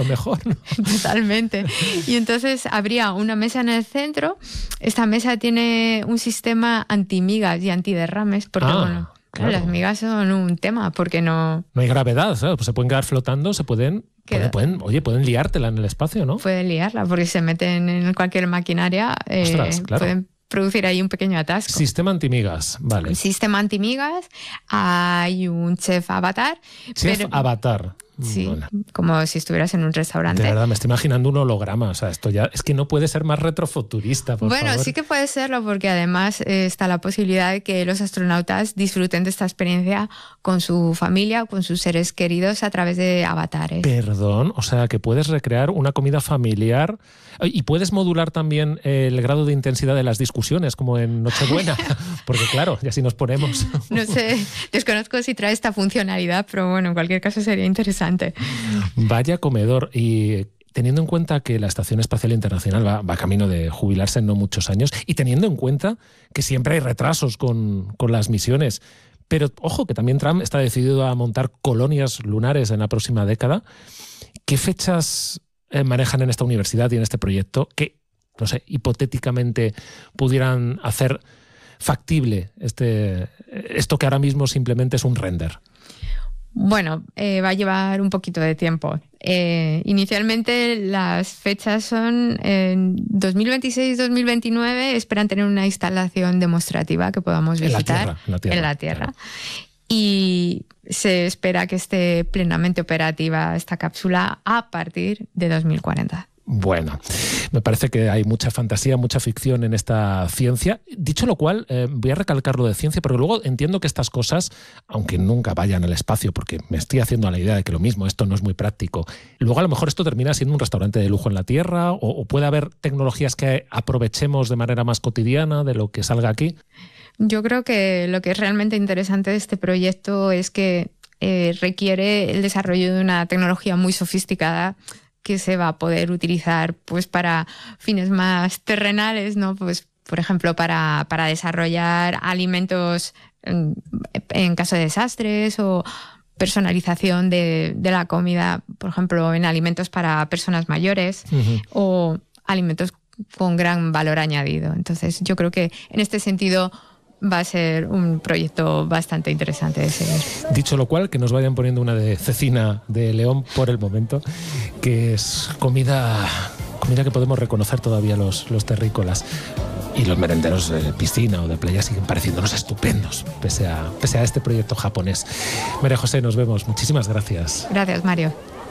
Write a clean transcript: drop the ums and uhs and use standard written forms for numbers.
lo mejor, ¿no? Totalmente. Y entonces habría una mesa en el centro. Esta mesa tiene un sistema antimigas y antiderrames, porque bueno, claro, las migas son un tema, porque no hay gravedad, ¿sabes? Pues se pueden quedar flotando, pueden liártela en el espacio, ¿no? Pueden liarla, porque se meten en cualquier maquinaria. Ostras, claro. Pueden producir ahí un pequeño atasco. Sistema antimigas, vale. Un sistema antimigas, hay un chef avatar. Avatar. Sí, bueno, como si estuvieras en un restaurante. De verdad, me estoy imaginando un holograma. O sea, esto ya es que no puede ser más retrofuturista, por favor. Sí que puede serlo, porque además está la posibilidad de que los astronautas disfruten de esta experiencia con su familia, con sus seres queridos a través de avatares. Perdón, o sea, que puedes recrear una comida familiar y puedes modular también el grado de intensidad de las discusiones, como en Nochebuena, porque claro, ya si nos ponemos... No sé, desconozco si trae esta funcionalidad, pero bueno, en cualquier caso sería interesante. Vaya comedor. Y teniendo en cuenta que la Estación Espacial Internacional va camino de jubilarse en no muchos años, y teniendo en cuenta que siempre hay retrasos con las misiones, pero ojo que también Trump está decidido a montar colonias lunares en la próxima década, ¿qué fechas manejan en esta universidad y en este proyecto que, no sé, hipotéticamente pudieran hacer factible esto que ahora mismo simplemente es un render? Bueno, va a llevar un poquito de tiempo. Inicialmente las fechas son en 2026-2029, esperan tener una instalación demostrativa que podamos visitar en la Tierra. Claro. Y se espera que esté plenamente operativa esta cápsula a partir de 2040. Bueno, me parece que hay mucha fantasía, mucha ficción en esta ciencia. Dicho lo cual, voy a recalcar lo de ciencia, porque luego entiendo que estas cosas, aunque nunca vayan al espacio, porque me estoy haciendo a la idea de que lo mismo, esto no es muy práctico, luego a lo mejor esto termina siendo un restaurante de lujo en la Tierra, o puede haber tecnologías que aprovechemos de manera más cotidiana de lo que salga aquí. Yo creo que lo que es realmente interesante de este proyecto es que requiere el desarrollo de una tecnología muy sofisticada que se va a poder utilizar pues para fines más terrenales, ¿no? Pues, por ejemplo, para desarrollar alimentos en caso de desastres, o personalización de la comida, por ejemplo, en alimentos para personas mayores, o alimentos con gran valor añadido. Entonces, yo creo que en este sentido va a ser un proyecto bastante interesante de seguir. Dicho lo cual, que nos vayan poniendo una de cecina de león por el momento, que es comida que podemos reconocer todavía los terrícolas. Y los merenderos de piscina o de playa siguen pareciéndonos estupendos, pese a este proyecto japonés. María José, nos vemos. Muchísimas gracias. Gracias, Mario.